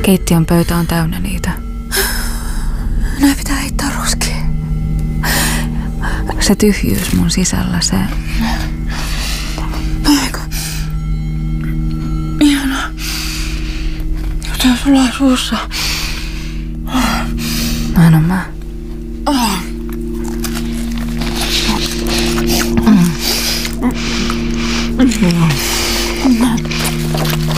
Keittiön pöytä on täynnä niitä. Näin pitää heittää roskiin. Se tyhjyys mun sisällä, se... Aika. Ihanaa. Jotain sulaa suussa. Mä en oo mä. Oh.